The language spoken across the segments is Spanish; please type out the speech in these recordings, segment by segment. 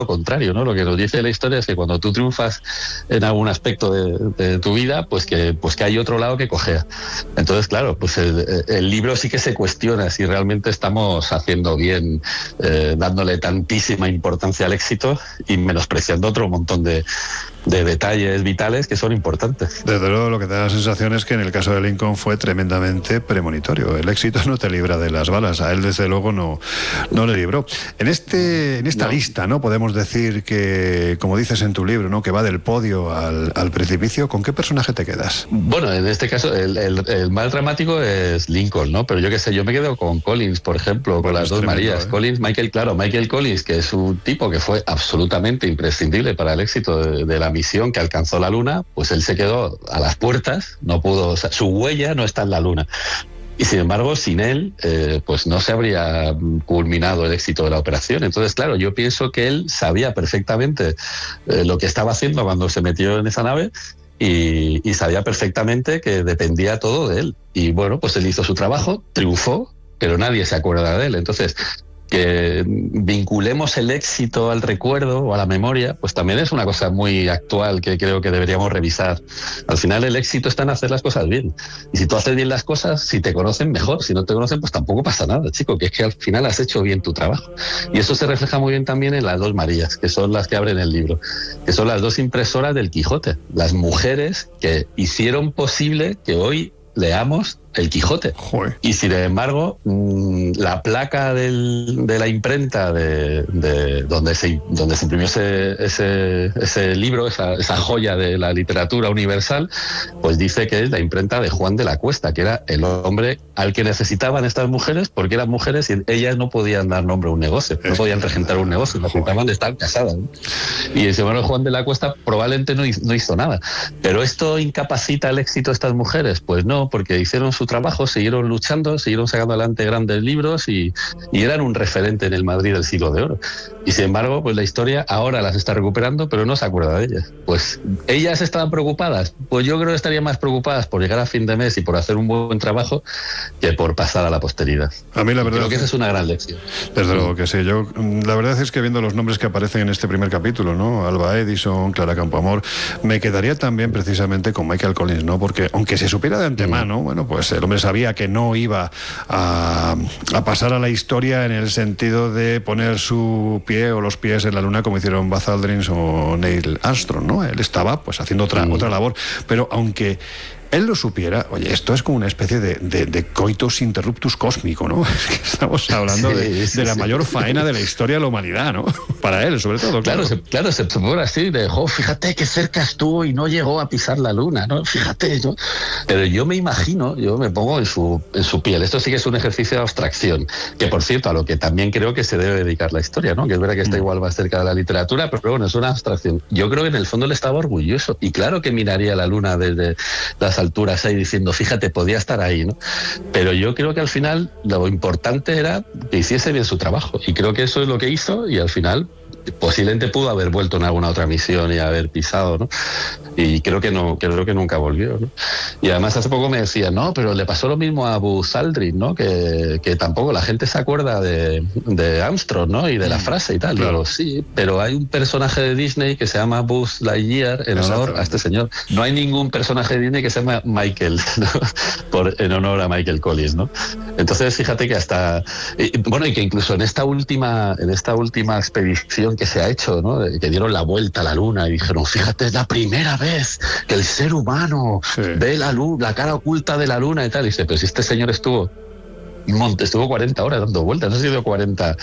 contrario, ¿no? Lo que nos dice la historia es que cuando tú triunfas en algún aspecto de tu vida, pues que hay otro lado que cojea. Entonces, claro, pues el libro sí que se cuestiona si realmente estamos haciendo bien, dándole tantísima importancia al éxito y menospreciando otro montón de detalles vitales que son importantes. Desde luego, lo que da la sensación es que en el caso de Lincoln fue tremendamente premonitorio. El éxito no te libra de las balas, a él desde luego no le libró. En esta lista, ¿no? Podemos decir que, como dices en tu libro, ¿no? Que va del podio al precipicio. ¿Con qué personaje te quedas? Bueno, en este caso el más dramático es Lincoln, ¿no? Pero yo qué sé, yo me quedo con Collins, por ejemplo, con las dos Marías. Collins, Michael Collins, que es un tipo que fue absolutamente imprescindible para el éxito de la misión que alcanzó la Luna, pues él se quedó a las puertas, no pudo, o sea, su huella no está en la Luna. Y sin embargo, sin él, pues no se habría culminado el éxito de la operación. Entonces, claro, yo pienso que él sabía perfectamente lo que estaba haciendo cuando se metió en esa nave y sabía perfectamente que dependía todo de él. Y bueno, pues él hizo su trabajo, triunfó, pero nadie se acuerda de él. Entonces, que vinculemos el éxito al recuerdo o a la memoria, pues también es una cosa muy actual que creo que deberíamos revisar. Al final el éxito está en hacer las cosas bien. Y si tú haces bien las cosas, si te conocen, mejor. Si no te conocen, pues tampoco pasa nada, chico, que es que al final has hecho bien tu trabajo. Y eso se refleja muy bien también en las dos Marías, que son las que abren el libro, que son las dos impresoras del Quijote, las mujeres que hicieron posible que hoy leamos el Quijote. Joder. Y sin embargo, la placa de la imprenta de donde se imprimió ese libro, esa joya de la literatura universal, pues dice que es la imprenta de Juan de la Cuesta, que era el hombre al que necesitaban estas mujeres, porque eran mujeres y ellas no podían dar nombre a un negocio, no podían regentar un negocio, necesitaban de estar casadas, ¿no? Y ese bueno Juan de la Cuesta probablemente no hizo nada. Pero ¿esto incapacita el éxito de estas mujeres? Pues no, porque hicieron su trabajo, siguieron luchando, siguieron sacando adelante grandes libros y eran un referente en el Madrid del siglo de oro. Y sin embargo, pues la historia ahora las está recuperando, pero no se acuerda de ellas. Pues ellas estaban preocupadas. Pues yo creo que estarían más preocupadas por llegar a fin de mes y por hacer un buen trabajo que por pasar a la posteridad. A mí la verdad creo que esa es una gran lección. Desde luego que sí. Yo la verdad es que viendo los nombres que aparecen en este primer capítulo, ¿no? Alba Edison, Clara Campoamor, me quedaría también precisamente con Michael Collins, ¿no? Porque aunque se supiera de antemano, bueno, pues el hombre sabía que no iba a pasar a la historia en el sentido de poner su pie o los pies en la luna como hicieron Buzz Aldrin o Neil Armstrong, ¿no? Él estaba pues haciendo otra labor, pero aunque él lo supiera, oye, esto es como una especie de coitus interruptus cósmico, ¿no? Estamos hablando de la mayor faena de la historia de la humanidad, ¿no? Para él, sobre todo. Claro, se pone así de, fíjate qué cerca estuvo y no llegó a pisar la luna, ¿no? Fíjate, ¿no? Pero yo me imagino, yo me pongo en su piel. Esto sí que es un ejercicio de abstracción, que por cierto, a lo que también creo que se debe dedicar la historia, ¿no? Que es verdad que está igual más cerca de la literatura, pero bueno, es una abstracción. Yo creo que en el fondo él estaba orgulloso y claro que miraría la luna desde las alturas ahí diciendo, fíjate, podía estar ahí, ¿no? Pero yo creo que al final lo importante era que hiciese bien su trabajo y creo que eso es lo que hizo y al final posiblemente pudo haber vuelto en alguna otra misión y haber pisado, ¿no? Y creo que nunca volvió, ¿no? Y además hace poco me decían, no, pero le pasó lo mismo a Buzz Aldrin, ¿no? Que tampoco la gente se acuerda de Armstrong, ¿no? Y de la frase y tal. Claro. Digo, sí, pero hay un personaje de Disney que se llama Buzz Lightyear en honor a este señor. No hay ningún personaje de Disney que se llama Michael, ¿no? En honor a Michael Collins, ¿no? Entonces, fíjate que hasta... bueno, y que incluso en esta última expedición que se ha hecho, ¿no? Que dieron la vuelta a la luna y dijeron, fíjate, es la primera vez que el ser humano ve la luz, la cara oculta de la luna y tal. Y dice, pero si este señor estuvo 40 horas dando vueltas, no ha sido 40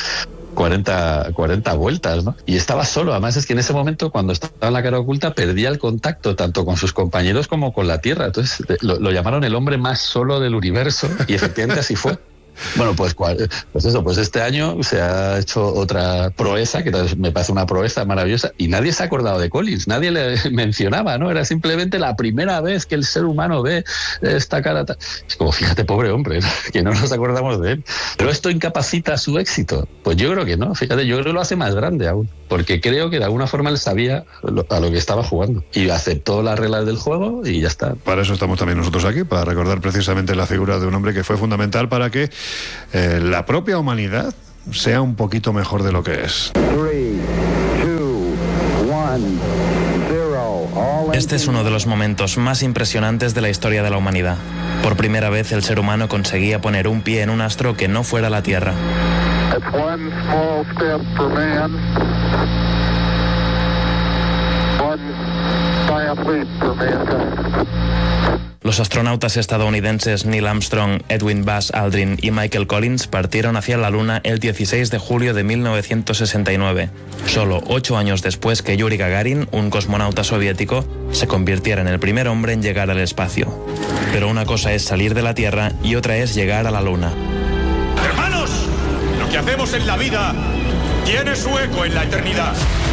vueltas, ¿no? Y estaba solo, además es que en ese momento cuando estaba en la cara oculta perdía el contacto tanto con sus compañeros como con la Tierra. Entonces lo llamaron el hombre más solo del universo y efectivamente así fue. Bueno, pues este año se ha hecho otra proeza, que me parece una proeza maravillosa, y nadie se ha acordado de Collins, nadie le mencionaba, ¿no? Era simplemente la primera vez que el ser humano ve esta cara. Es como, fíjate, pobre hombre, ¿no? Que no nos acordamos de él. Pero esto incapacita su éxito. Pues yo creo que no, fíjate, yo creo que lo hace más grande aún, porque creo que de alguna forma él sabía a lo que estaba jugando y aceptó las reglas del juego y ya está. Para eso estamos también nosotros aquí, para recordar precisamente la figura de un hombre que fue fundamental para que la propia humanidad sea un poquito mejor de lo que es. 3, 2 Este es uno de los momentos más impresionantes de la historia de la humanidad. Por primera vez el ser humano conseguía poner un pie en un astro que no fuera la Tierra. Los astronautas estadounidenses Neil Armstrong, Edwin Buzz Aldrin y Michael Collins partieron hacia la Luna el 16 de julio de 1969, solo 8 años después que Yuri Gagarin, un cosmonauta soviético, se convirtiera en el primer hombre en llegar al espacio. Pero una cosa es salir de la Tierra y otra es llegar a la Luna. ¡Hermanos! Lo que hacemos en la vida tiene su eco en la eternidad.